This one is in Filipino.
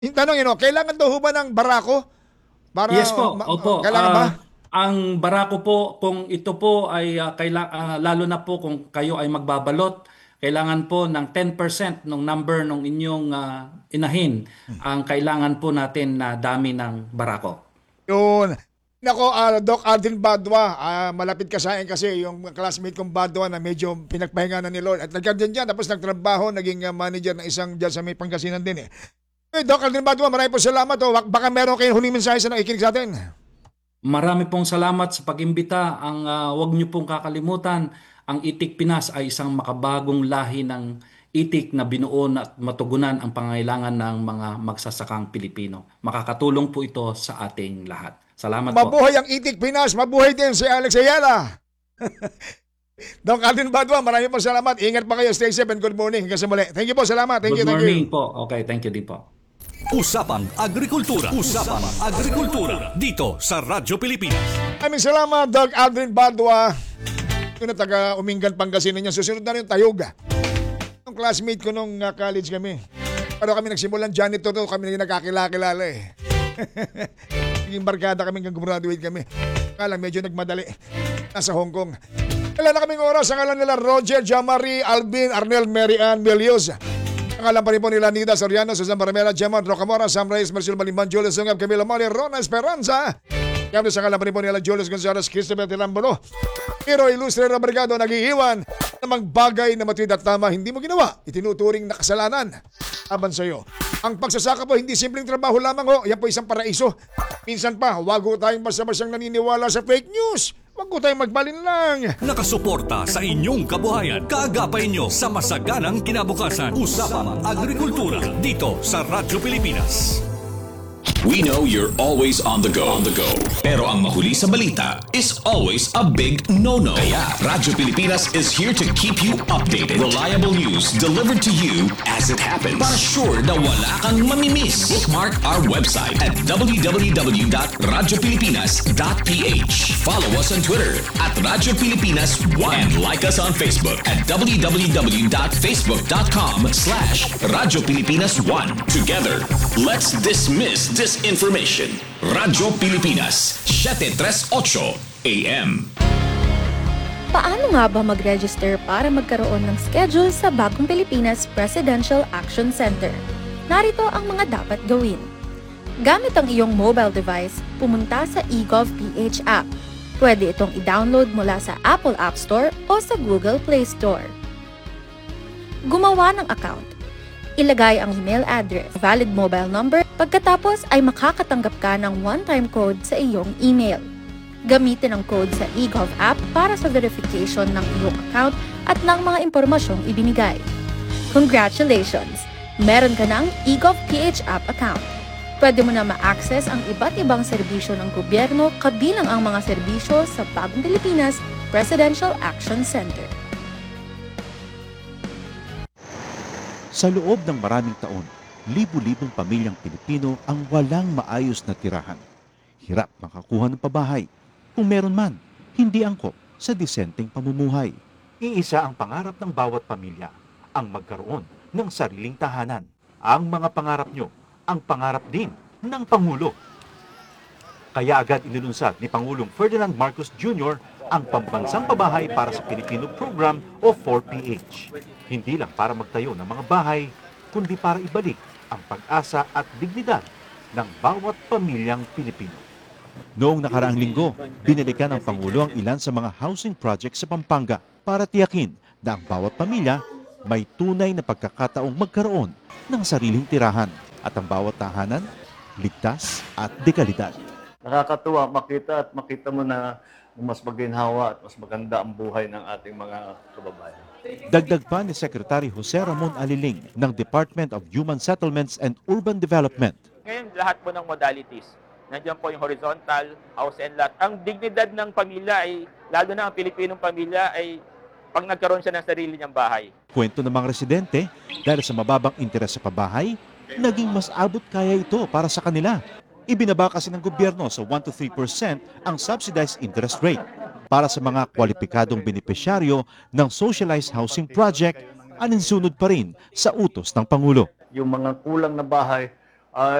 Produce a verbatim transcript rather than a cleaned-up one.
Yung tanong yun, oh, kailangan daw ho ba ng barako? Para, Yes po, ma- opo. kailangan ba? Ah, ang barako po, kung ito po ay ah, kaila, ah, lalo na po kung kayo ay magbabalot, kailangan po ng ten percent ng number ng inyong ah, inahin ang kailangan po natin na dami ng barako. Yun. Nako, ah, Doc Aldrin Badwa, ah, malapit ka sa akin kasi yung classmate kong Badwa na medyo pinagpahinga na ni Lord. At nagkandyan dyan, tapos nagtrabaho, naging ah, manager ng isang dyan sa may Pangasinan din eh. Hey, Doc Aldrin Badwa, maraming po salamat. Oh. Bak- Baka meron kayong huling mensahe sa nakikinig sa atin. Marami pong salamat sa pag-imbita. Ang ah, huwag niyo pong kakalimutan, ang Itik Pinas ay isang makabagong lahi ng itik na binuo at matugunan ang pangailangan ng mga magsasakang Pilipino. Makakatulong po ito sa ating lahat. Salamat po. Mabuhay ang Itik Pinas, mabuhay din si Alex Ayala. Doc Aldrin Badwa, maraming po salamat. Ingat pa kayo, stay safe and good morning. Hanggang sa muli. Thank you po, salamat. Thank Good you, thank morning you. po. Okay, thank you din po. Usapang Agrikultura. Usapang Agrikultura. Dito sa Radyo Pilipinas. Maraming salamat, Doc Aldrin Badwa. Yung na taga Umingan, Pangasinan niya. Susunod na rin Tayuga. Yung classmate ko nung uh, college kami. Pero kami nagsimulan janitor to, kami na nagkakilala eh. Naging barkada kami hanggang graduate kami. Kala medyo nagmadali. Nasa Hong Kong. Kailan na kaming oras. Ang alam nila Roger, Jamari, Alvin, Arnel, Mary Ann, Melios. Ang alam pa rin po nila Nida Soriano, Susan Baramela, Gemma Rocamora, Sam Reyes, Marcel Malimban, Julius Sungab, Camilo Mali, Rona Esperanza. Kaya sa alam pa rin po nila Julius Gonzalez, Christopher Tilambolo. Pero Ilustre Robrigado nag-iiwan namang bagay na matuwid at tama hindi mo ginawa. Itinuturing na kasalanan. Aban sa iyo. Ang pagsasaka po hindi simpleng trabaho lamang ho. Yan po isang paraiso. Minsan pa, wag ho tayong basta-bastang naniniwala sa fake news. Wag ho tayong magbalin lang. Nakasuporta sa inyong kabuhayan. Kaagapay nyo sa masaganang kinabukasan. Usapang Agrikultura. Dito sa Radyo Pilipinas. We know you're always on the go. On the go. Pero ang mahuli sa balita is always a big no-no. Kaya Radyo Pilipinas is here to keep you updated. Reliable news delivered to you as it happens. Para sure na wala kang mamimiss. Bookmark our website at w w w dot radyo pilipinas dot p h. Follow us on Twitter at Radyo Pilipinas one and like us on Facebook at w w w dot facebook dot com slash Radyo Pilipinas one. Together, let's dismiss disinformation. Radyo Pilipinas, seven thirty-eight A M. Paano nga ba mag-register para magkaroon ng schedule sa Bagong Pilipinas Presidential Action Center? Narito ang mga dapat gawin. Gamit ang iyong mobile device, pumunta sa eGovPH app. Pwede itong i-download mula sa Apple App Store o sa Google Play Store. Gumawa ng account. Ilagay ang email address, valid mobile number, pagkatapos ay makakatanggap ka ng one-time code sa iyong email. Gamitin ang code sa eGov app para sa verification ng iyong account at ng mga impormasyong ibinigay. Congratulations! Meron ka ng eGovPH app account. Pwede mo na ma-access ang iba't ibang serbisyo ng gobyerno kabilang ang mga serbisyo sa Bagong Pilipinas Presidential Action Center. Sa loob ng maraming taon, libu-libong pamilyang Pilipino ang walang maayos na tirahan. Hirap makakuha ng pabahay. Kung meron man, hindi angkop sa disenteng pamumuhay. Iisa ang pangarap ng bawat pamilya, ang magkaroon ng sariling tahanan. Ang mga pangarap nyo, ang pangarap din ng Pangulo. Kaya agad inilunsad ni Pangulong Ferdinand Marcos Junior ang Pambansang Pabahay para sa Pilipino Program o four P H. Hindi lang para magtayo ng mga bahay, kundi para ibalik ang pag-asa at dignidad ng bawat pamilyang Pilipino. Noong nakaraang linggo, binalikan ng Pangulo ang ilan sa mga housing projects sa Pampanga para tiyakin na ang bawat pamilya may tunay na pagkakataong magkaroon ng sariling tirahan at ang bawat tahanan ligtas at dekalidad. Nakakatuwa makita at makita mo na mas maginhawa at mas maganda ang buhay ng ating mga kababayan. Dagdag pa ni Secretary Jose Ramon Aliling ng Department of Human Settlements and Urban Development. Ngayon, lahat po ng modalities. Nandiyan po yung horizontal, house and lot. Ang dignidad ng pamilya ay, lalo na ang Pilipinong pamilya, ay pag nagkaroon siya ng sarili niyang bahay. Kwento ng mga residente, dahil sa mababang interes sa pabahay, naging mas abot kaya ito para sa kanila. Ibinaba kasi ng gobyerno sa one to three percent ang subsidized interest rate. Para sa mga kwalipikadong benepisyaryo ng socialized housing project, aninsunod pa rin sa utos ng Pangulo. Yung mga kulang na bahay, ay